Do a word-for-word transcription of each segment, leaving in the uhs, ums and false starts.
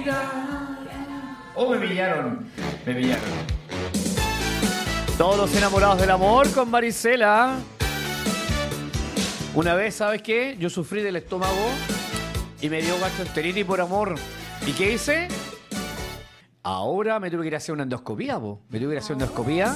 vida. Oh, me pillaron, me pillaron. Todos los enamorados del amor con Marisela. Una vez, ¿sabes qué? Yo sufrí del estómago y me dio gastroenteritis por amor. ¿Y qué hice? Ahora me tuve que ir a hacer una endoscopía, po. Me tuve que ir a hacer una endoscopía.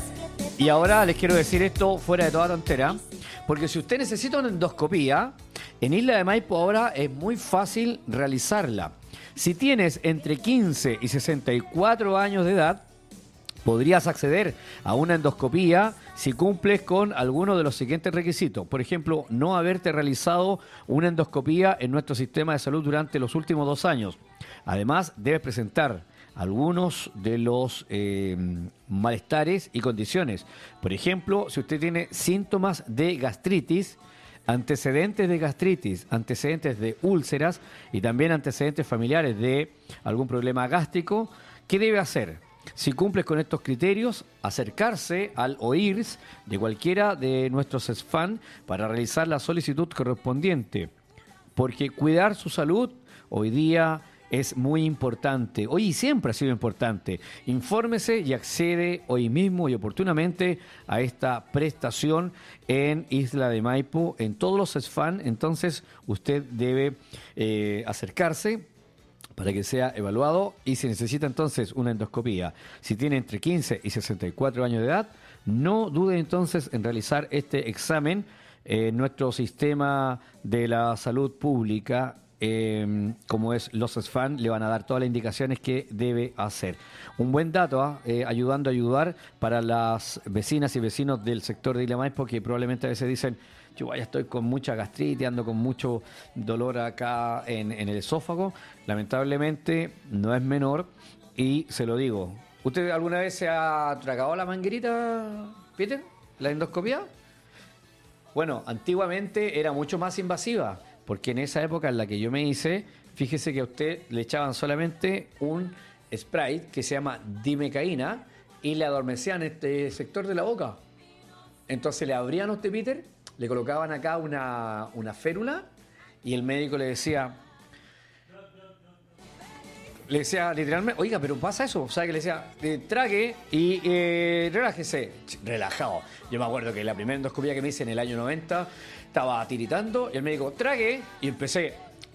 Y ahora les quiero decir esto fuera de toda tontera. Porque si usted necesita una endoscopía, en Isla de Maipo ahora es muy fácil realizarla. Si tienes entre quince y sesenta y cuatro años de edad, podrías acceder a una endoscopía si cumples con alguno de los siguientes requisitos. Por ejemplo, no haberte realizado una endoscopía en nuestro sistema de salud durante los últimos dos años. Además, debes presentar algunos de los eh, malestares y condiciones. Por ejemplo, si usted tiene síntomas de gastritis, antecedentes de gastritis, antecedentes de úlceras y también antecedentes familiares de algún problema gástrico, ¿qué debe hacer? Si cumples con estos criterios, acercarse al O I R S de cualquiera de nuestros S F A N para realizar la solicitud correspondiente. Porque cuidar su salud hoy día es muy importante. Hoy siempre ha sido importante. Infórmese y accede hoy mismo y oportunamente a esta prestación en Isla de Maipo, en todos los S F A N. Entonces, usted debe eh, acercarse para que sea evaluado y si necesita entonces una endoscopía, si tiene entre quince y sesenta y cuatro años de edad, no dude entonces en realizar este examen en nuestro sistema de la salud pública. Eh, como es los S F A N, le van a dar todas las indicaciones que debe hacer. Un buen dato, ¿eh? Eh, ayudando a ayudar para las vecinas y vecinos del sector de Isla Maipo que probablemente a veces dicen, yo ya estoy con mucha gastritis, ando con mucho dolor acá en, en el esófago. Lamentablemente no es menor y se lo digo. ¿Usted alguna vez se ha tragado la manguerita, Peter? ¿La endoscopia? Bueno, antiguamente era mucho más invasiva. Porque en esa época en la que yo me hice, fíjese que a usted le echaban solamente un Sprite que se llama dimecaína y le adormecían este sector de la boca. Entonces le abrían a usted, Peter, le colocaban acá una, una férula y el médico le decía, le decía literalmente, oiga, pero pasa eso, o sea que le decía, eh, trague y eh, relájese. Relajado. Yo me acuerdo que la primera endoscopía que me hice en el año noventa, estaba tiritando y el médico, trague, y empecé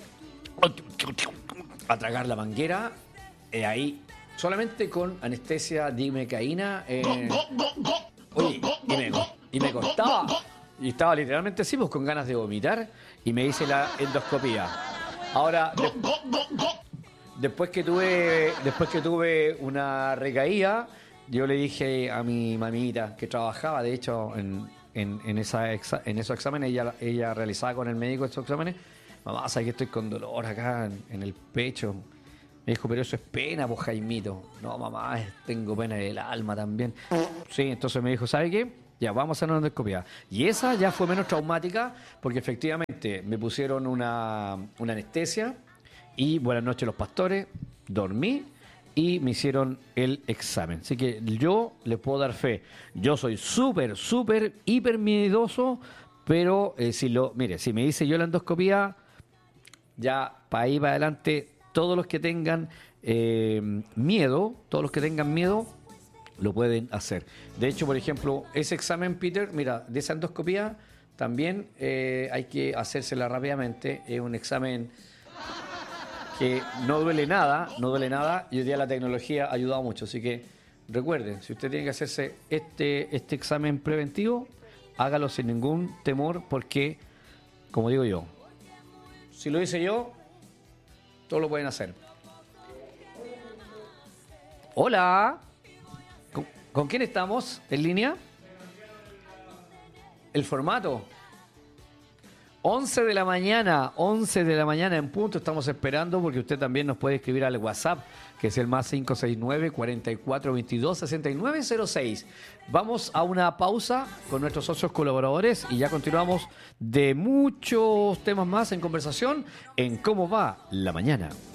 a tragar la manguera, eh, ahí, solamente con anestesia dimecaína. Eh, oye, y me, y me costaba, y estaba literalmente así, pues con ganas de vomitar, y me hice la endoscopía. Ahora, de, después que tuve, después que tuve una recaída, yo le dije a mi mamita, que trabajaba, de hecho, en En, en, esa exa, en esos exámenes, ella, ella realizaba con el médico estos exámenes. Mamá, ¿sabes que estoy con dolor acá en, en el pecho? Me dijo, pero eso es pena, pues, Jaimito. No, mamá, tengo pena del alma también. Sí, entonces me dijo, ¿sabe qué? Ya, vamos a hacer una endoscopia. Y esa ya fue menos traumática porque efectivamente me pusieron una, una anestesia y buenas noches los pastores, dormí y me hicieron el examen. Así que yo le puedo dar fe. Yo soy súper, súper, hiper miedoso, pero eh, si lo, mire, si me hice yo la endoscopía, ya para ahí para adelante, todos los que tengan eh, miedo, todos los que tengan miedo, lo pueden hacer. De hecho, por ejemplo, ese examen, Peter, mira, de esa endoscopía, también eh, hay que hacérsela rápidamente. Es un examen que no duele nada, no duele nada, y hoy día la tecnología ha ayudado mucho. Así que recuerden, si usted tiene que hacerse este, este examen preventivo, hágalo sin ningún temor, porque, como digo yo, si lo hice yo, todos lo pueden hacer. Hola, ¿con, ¿con quién estamos en línea? El formato. once de la mañana, once de la mañana en punto, estamos esperando porque usted también nos puede escribir al WhatsApp, que es el más cinco seis nueve, cuarenta y cuatro, veintidós, sesenta y nueve cero seis. Vamos a una pausa con nuestros socios colaboradores y ya continuamos de muchos temas más en conversación en Cómo va la mañana.